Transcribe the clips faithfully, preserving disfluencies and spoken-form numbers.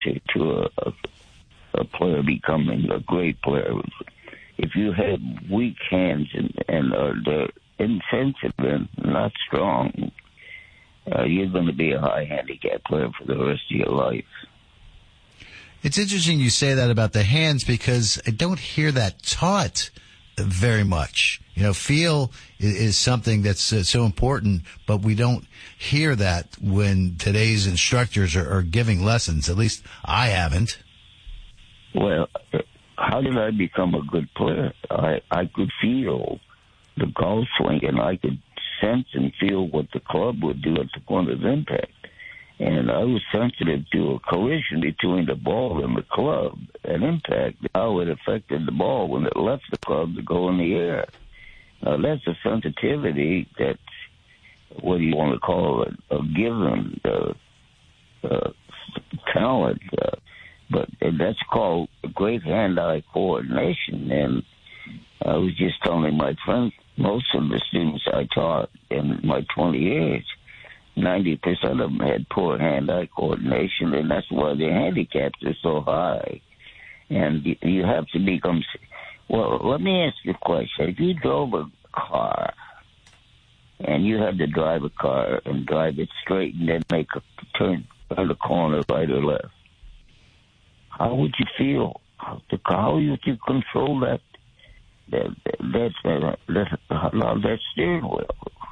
to, to a, a player becoming a great player. If you have weak hands and, and uh, they're insensitive and not strong, uh, you're going to be a high handicap player for the rest of your life. It's interesting you say that about the hands because I don't hear that taught very much. You know, feel is, is something that's uh, so important, but we don't hear that when today's instructors are, are giving lessons. At least I haven't. Well, how did I become a good player? I, I could feel the golf swing, and I could sense and feel what the club would do at the point of impact. And I was sensitive to a collision between the ball and the club and impact, how it affected the ball when it left the club to go in the air. Now, that's a sensitivity that, what do you want to call it, a given uh, uh, talent. Uh, but that's called great hand-eye coordination. And I was just telling my friends, most of the students I taught in my twenty years, ninety percent of them had poor hand-eye coordination, and that's why their handicaps are so high. And you, you have to become... Well, let me ask you a question. If you drove a car, and you had to drive a car and drive it straight and then make a turn, turn a corner right or left, how would you feel? How, how would you control that that that, that, that, that, that steering wheel?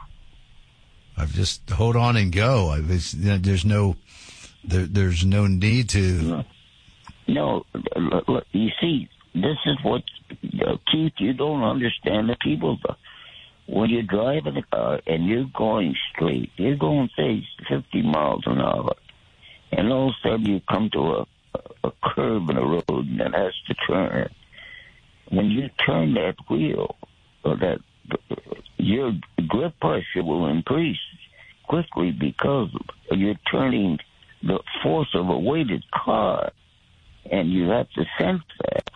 I've just hold on and go. I've, it's, you know, there's no, there, there's no need to. No, look, look, you see, this is what uh, Keith. You don't understand the people. When you're driving a car and you're going straight, you're going say fifty miles an hour, and all of a sudden you come to a, a curve in the road and it has to turn. When you turn that wheel, or that your grip pressure will increase quickly because you're turning the force of a weighted car, and you have to sense that.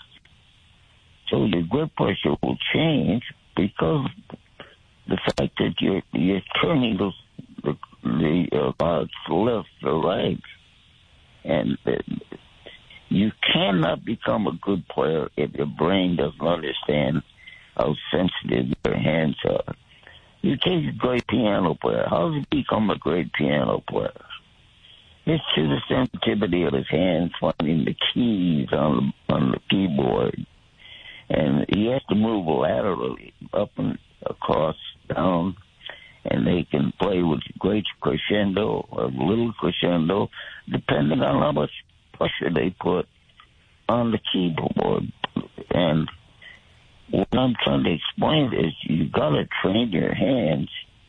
So your grip pressure will change because the fact that you're you're turning the the, the uh, left or right, and uh, you cannot become a good player if your brain doesn't understand how sensitive your hands are. You take a great piano player. How does he become a great piano player? It's through the sensitivity of his hands, finding the keys on the, on the keyboard. And he has to move laterally, up and across, down, and they can play with great crescendo or little crescendo, depending on how much pressure they put on the keyboard. And what I'm trying to explain is you got to train your hands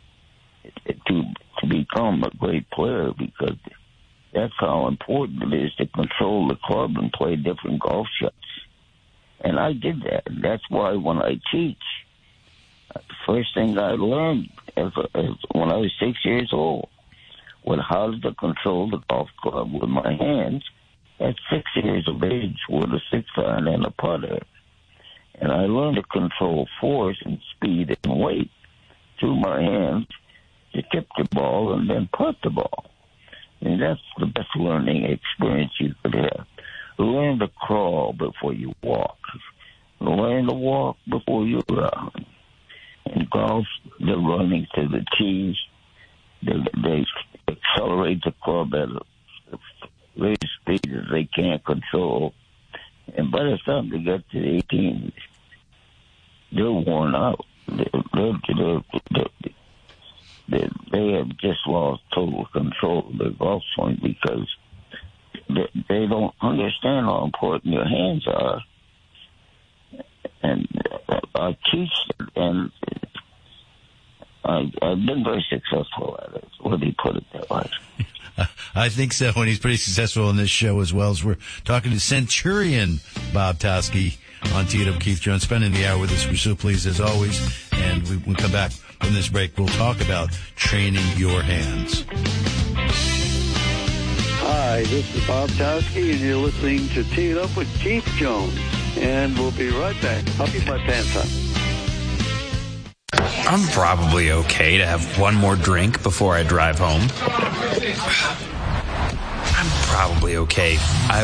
to to become a great player, because that's how important it is to control the club and play different golf shots. And I did that. That's why when I teach, the first thing I learned as a, as when I was six years old was how to control the golf club with my hands at six years of age with a six iron and a putter. And I learned to control force and speed and weight through my hands to tip the ball and then putt the ball. And that's the best learning experience you could have. Learn to crawl before you walk. Learn to walk before you run. In golf, they're running to the tees. They, they accelerate the club at a great speed that they can't control. And by the time they get to the eighteen, they're worn out. They're, they're, they're, they're, they, they have just lost total control of their golf swing because they, they don't understand how important your hands are. And I teach them, and I, I've been very successful at it. Let me put it that way. I think so, and he's pretty successful in this show as well. As we're talking to Centurion Bob Toski on T W. Keith Jones, spending the hour with us. We're so pleased as always. And we, we come back from this break. We'll talk about training your hands. Hi, this is Bob Toski, and you're listening to Tee It Up with Keith Jones. And we'll be right back. I'll keep my pants on. I'm probably okay to have one more drink before I drive home. I'm probably okay. I